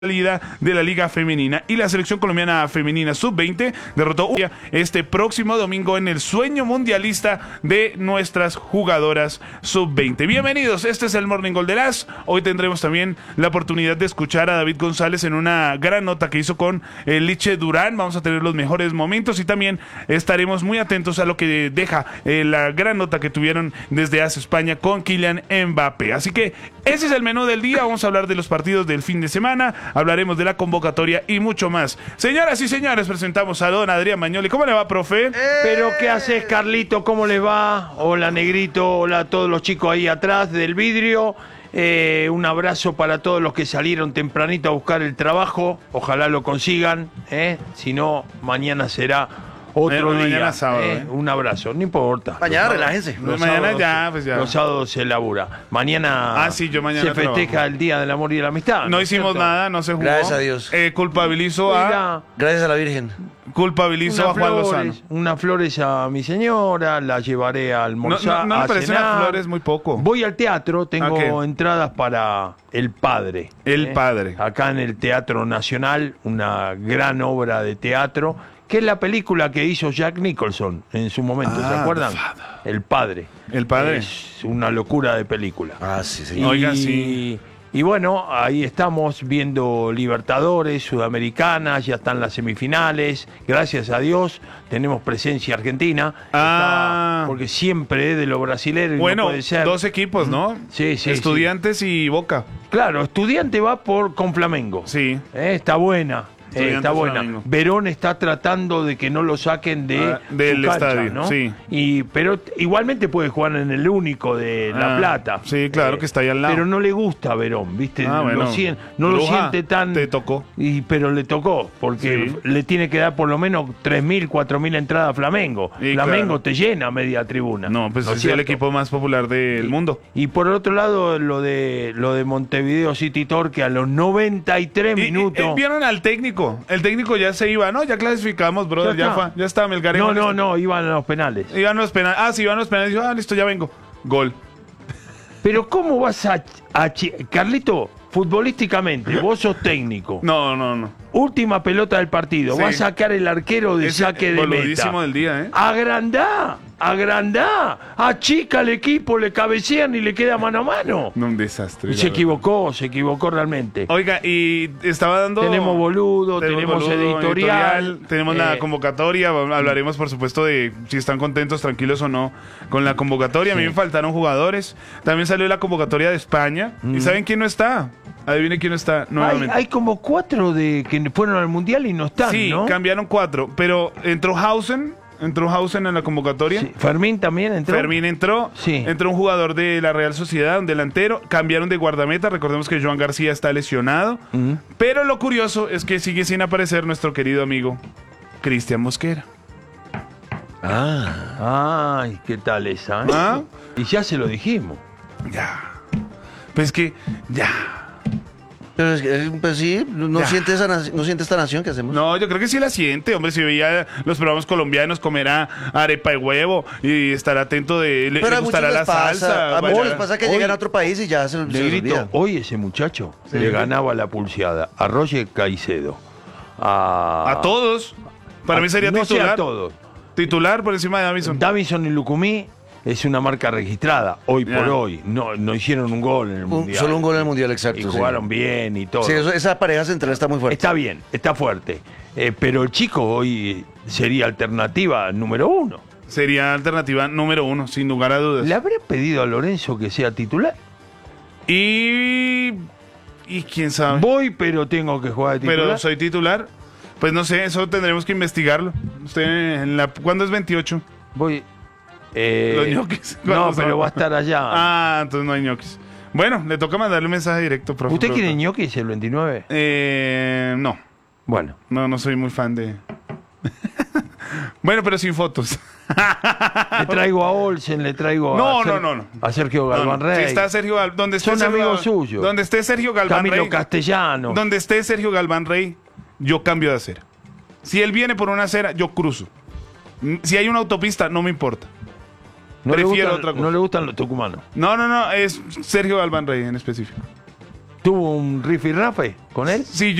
salida de la Liga Femenina, y la selección colombiana femenina sub-20 derrotó este próximo domingo en el sueño mundialista de nuestras jugadoras sub-20. Bienvenidos, este es el Morning Gol de las. Hoy tendremos también la oportunidad de escuchar a David González en una gran nota que hizo con Liche Durán. Vamos a tener los mejores momentos y también estaremos muy atentos a lo que deja la gran nota que tuvieron desde AS España con Kylian Mbappé. Así que ese es el menú del día. Vamos a hablar de los partidos del fin de semana, hablaremos de la convocatoria y mucho más. Señoras y señores, presentamos a don Adrián Magnoli. ¿Cómo le va, profe? Pero ¿qué haces, Carlito? ¿Cómo le va? Hola, Negrito. Hola a todos los chicos ahí atrás del vidrio. Un abrazo para todos los que salieron tempranito a buscar el trabajo. Ojalá lo consigan. Si no, mañana será otro día. Mañana sábado, Un abrazo, no importa. Mañana relájense. Mañana ya, pues ya. Los sábados se labura. Mañana, yo mañana se festeja trabajo. el Día del Amor y de la Amistad. No hicimos ¿cierto? nada, no se jugó. Gracias a Dios. Culpabilizo a Gracias a la Virgen. Juan Lozano. Unas flores a mi señora, la llevaré a almorzar. No me a parecen cenar. las flores muy poco. Voy al teatro, tengo ¿A qué? entradas para El Padre. El Padre. Acá en el Teatro Nacional, una gran obra de teatro, que es la película que hizo Jack Nicholson en su momento, ¿se acuerdan? El Padre. El Padre. Es una locura de película. Ah, sí, señor. Oiga, sí. Y bueno, ahí estamos viendo Libertadores, Sudamericanas, ya están las semifinales. Gracias a Dios tenemos presencia argentina. Porque siempre de lo brasilero Bueno, no puede ser. dos equipos, ¿no? Sí, sí. Estudiantes y Boca. Claro, Estudiante va con Flamengo. Sí. Está buena. Estudiantes, Está buena. Flamengo. Verón está tratando de que no lo saquen de del su cancha, estadio, ¿no? sí. Pero igualmente puede jugar en el único de La Plata. Sí, claro, que está ahí al lado. Pero no le gusta a Verón, ¿viste? Bueno. No lo Bruja, siente tan... te tocó. Pero le tocó, porque Sí. le tiene que dar por lo menos 3.000, 4.000 entradas a Flamengo. Y Flamengo claro. te llena media tribuna. No, pues ¿No es el cierto? equipo más popular del mundo. Y por el otro lado, lo de Montevideo City Torque a los 93 minutos. ¿Vieron al técnico? El técnico ya se iba, ¿no? Ya clasificamos, brother. Ya está Melgar. No, iban a los penales. Iban a los penales. Sí, iban a los penales. Dijo, listo, ya vengo. Gol. Pero ¿cómo vas Carlito, futbolísticamente, vos sos técnico. No. Última pelota del partido. Sí. Va a sacar el arquero de saque de meta. Boludísimo del día, ¿eh? Agrandá. Achica el equipo, le cabecean y le queda mano a mano. No, un desastre. Se equivocó realmente. Oiga, y estaba dando... Tenemos boludo, tenemos editorial. Tenemos la convocatoria. Hablaremos, por supuesto, de si están contentos, tranquilos o no con la convocatoria. A mí me faltaron jugadores. También salió la convocatoria de España. ¿Y saben quién no está? Adivine quién no está nuevamente. Hay como 4 que fueron al Mundial y no están, Sí, ¿no? cambiaron 4, pero entró Hausen en la convocatoria. Sí. Fermín también entró. Fermín entró, Sí. entró un jugador de la Real Sociedad, un delantero, cambiaron de guardameta, recordemos que Joan García está lesionado, pero lo curioso es que sigue sin aparecer nuestro querido amigo Cristian Mosquera. Ay, ¿qué tal esa? ¿Ah? Y ya se lo dijimos. Ya, pues que, ya. Pero es que, pues sí, no Ya. siente esta nación que hacemos. No, yo creo que sí la siente, hombre, si veía los programas colombianos, comerá arepa y huevo y estará atento le Pero a gustará muchos la les pasa, salsa. a vaya. muchos les pasa que Hoy- llegan a otro país y ya se les Negrito, olvida. hoy ese muchacho le ganaba la pulseada a Roger Caicedo. A todos. Para mí sería no sé titular. a todos. Titular por encima de Davison. Davinson y Lucumí es una marca registrada, hoy Ya. por hoy. No hicieron un gol en el Mundial. Solo un gol en el Mundial, exacto. Y sí. jugaron bien y todo. Sí, esa pareja central está muy fuerte. Está bien, está fuerte. Pero el chico hoy sería alternativa número 1. Sería alternativa número 1, sin lugar a dudas. ¿Le habré pedido a Lorenzo que sea titular? Y quién sabe. Voy, pero tengo que jugar de titular. Pero soy titular. Pues no sé, eso tendremos que investigarlo. Usted ¿cuándo es 28? Voy. Los ñoquis. No, ¿Cuándo pero son? va a estar allá. Ah, entonces no hay ñoquis. Bueno, le toca mandarle un mensaje directo, profe. ¿Usted quiere ñoquis el 29? No. Bueno. No soy muy fan de... Bueno, pero sin fotos. Le traigo a Olsen, le traigo No. a Sergio Galván No. Rey. Si está Sergio donde esté Son Sergio amigos suyos. Donde esté Sergio Galván Camilo Rey. Castellano. Donde esté Sergio Galván Rey, yo cambio de acera. Si él viene por una acera, yo cruzo. Si hay una autopista, no me importa. No le prefiero gustan- otra cosa. No le gustan los tucumanos. No, es Sergio Galván Rey en específico. ¿Tuvo un rifirrafe con él? Sí,